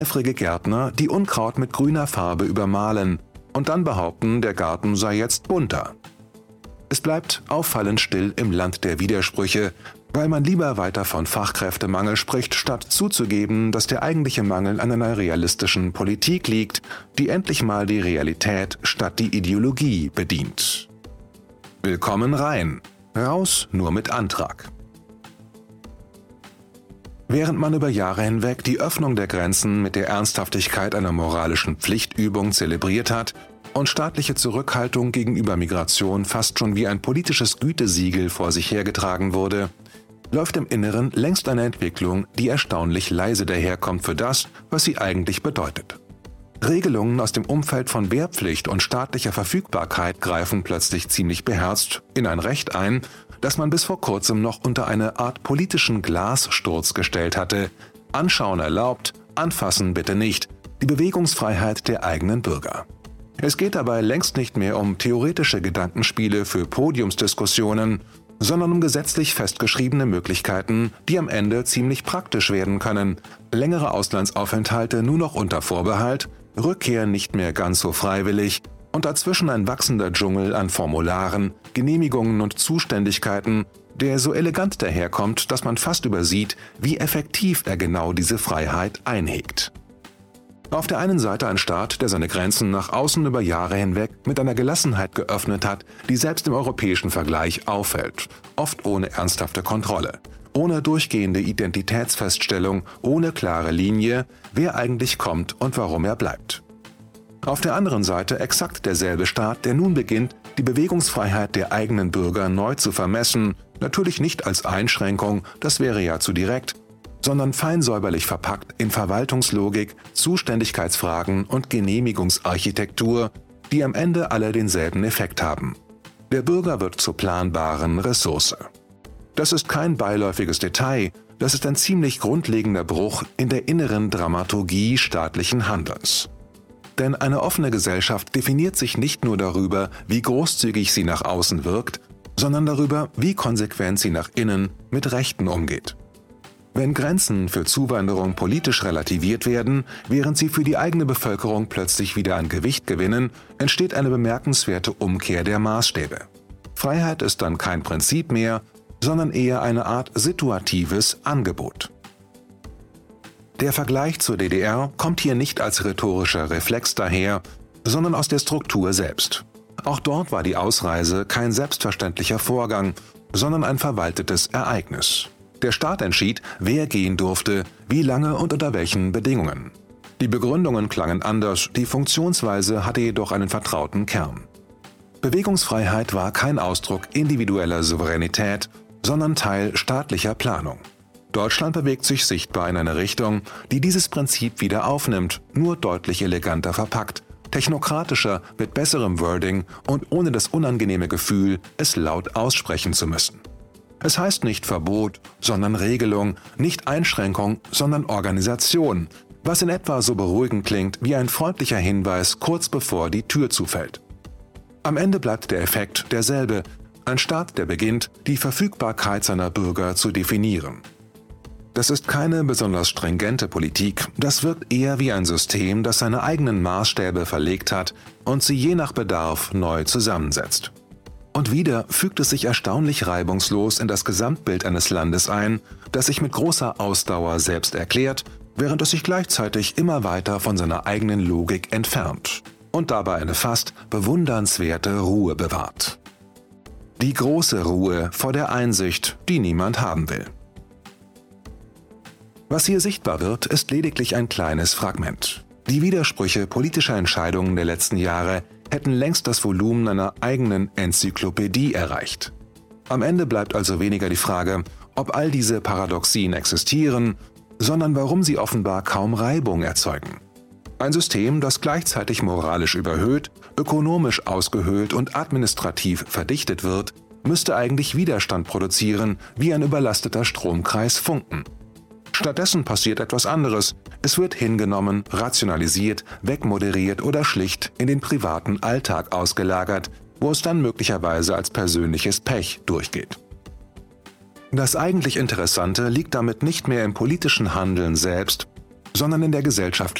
Eifrige Gärtner, die Unkraut mit grüner Farbe übermalen und dann behaupten, der Garten sei jetzt bunter. Es bleibt auffallend still im Land der Widersprüche, weil man lieber weiter von Fachkräftemangel spricht, statt zuzugeben, dass der eigentliche Mangel an einer realistischen Politik liegt, die endlich mal die Realität statt die Ideologie bedient. Willkommen rein, raus nur mit Antrag. Während man über Jahre hinweg die Öffnung der Grenzen mit der Ernsthaftigkeit einer moralischen Pflichtübung zelebriert hat und staatliche Zurückhaltung gegenüber Migration fast schon wie ein politisches Gütesiegel vor sich hergetragen wurde, läuft im Inneren längst eine Entwicklung, die erstaunlich leise daherkommt für das, was sie eigentlich bedeutet. Regelungen aus dem Umfeld von Wehrpflicht und staatlicher Verfügbarkeit greifen plötzlich ziemlich beherzt in ein Recht ein, das man bis vor kurzem noch unter eine Art politischen Glassturz gestellt hatte. Anschauen erlaubt, anfassen bitte nicht. Die Bewegungsfreiheit der eigenen Bürger. Es geht dabei längst nicht mehr um theoretische Gedankenspiele für Podiumsdiskussionen, sondern um gesetzlich festgeschriebene Möglichkeiten, die am Ende ziemlich praktisch werden können. Längere Auslandsaufenthalte nur noch unter Vorbehalt, Rückkehr nicht mehr ganz so freiwillig und dazwischen ein wachsender Dschungel an Formularen, Genehmigungen und Zuständigkeiten, der so elegant daherkommt, dass man fast übersieht, wie effektiv er genau diese Freiheit einhegt. Auf der einen Seite ein Staat, der seine Grenzen nach außen über Jahre hinweg mit einer Gelassenheit geöffnet hat, die selbst im europäischen Vergleich auffällt, oft ohne ernsthafte Kontrolle, ohne durchgehende Identitätsfeststellung, ohne klare Linie, wer eigentlich kommt und warum er bleibt. Auf der anderen Seite exakt derselbe Staat, der nun beginnt, die Bewegungsfreiheit der eigenen Bürger neu zu vermessen, natürlich nicht als Einschränkung, das wäre ja zu direkt, sondern fein säuberlich verpackt in Verwaltungslogik, Zuständigkeitsfragen und Genehmigungsarchitektur, die am Ende alle denselben Effekt haben. Der Bürger wird zur planbaren Ressource. Das ist kein beiläufiges Detail, das ist ein ziemlich grundlegender Bruch in der inneren Dramaturgie staatlichen Handelns. Denn eine offene Gesellschaft definiert sich nicht nur darüber, wie großzügig sie nach außen wirkt, sondern darüber, wie konsequent sie nach innen mit Rechten umgeht. Wenn Grenzen für Zuwanderung politisch relativiert werden, während sie für die eigene Bevölkerung plötzlich wieder an Gewicht gewinnen, entsteht eine bemerkenswerte Umkehr der Maßstäbe. Freiheit ist dann kein Prinzip mehr, sondern eher eine Art situatives Angebot. Der Vergleich zur DDR kommt hier nicht als rhetorischer Reflex daher, sondern aus der Struktur selbst. Auch dort war die Ausreise kein selbstverständlicher Vorgang, sondern ein verwaltetes Ereignis. Der Staat entschied, wer gehen durfte, wie lange und unter welchen Bedingungen. Die Begründungen klangen anders, die Funktionsweise hatte jedoch einen vertrauten Kern. Bewegungsfreiheit war kein Ausdruck individueller Souveränität, sondern Teil staatlicher Planung. Deutschland bewegt sich sichtbar in eine Richtung, die dieses Prinzip wieder aufnimmt, nur deutlich eleganter verpackt, technokratischer, mit besserem Wording und ohne das unangenehme Gefühl, es laut aussprechen zu müssen. Es heißt nicht Verbot, sondern Regelung, nicht Einschränkung, sondern Organisation, was in etwa so beruhigend klingt wie ein freundlicher Hinweis kurz bevor die Tür zufällt. Am Ende bleibt der Effekt derselbe, ein Staat, der beginnt, die Verfügbarkeit seiner Bürger zu definieren. Das ist keine besonders stringente Politik, das wirkt eher wie ein System, das seine eigenen Maßstäbe verlegt hat und sie je nach Bedarf neu zusammensetzt. Und wieder fügt es sich erstaunlich reibungslos in das Gesamtbild eines Landes ein, das sich mit großer Ausdauer selbst erklärt, während es sich gleichzeitig immer weiter von seiner eigenen Logik entfernt und dabei eine fast bewundernswerte Ruhe bewahrt. Die große Ruhe vor der Einsicht, die niemand haben will. Was hier sichtbar wird, ist lediglich ein kleines Fragment. Die Widersprüche politischer Entscheidungen der letzten Jahre hätten längst das Volumen einer eigenen Enzyklopädie erreicht. Am Ende bleibt also weniger die Frage, ob all diese Paradoxien existieren, sondern warum sie offenbar kaum Reibung erzeugen. Ein System, das gleichzeitig moralisch überhöht, ökonomisch ausgehöhlt und administrativ verdichtet wird, müsste eigentlich Widerstand produzieren, wie ein überlasteter Stromkreis Funken. Stattdessen passiert etwas anderes. Es wird hingenommen, rationalisiert, wegmoderiert oder schlicht in den privaten Alltag ausgelagert, wo es dann möglicherweise als persönliches Pech durchgeht. Das eigentlich Interessante liegt damit nicht mehr im politischen Handeln selbst, sondern in der Gesellschaft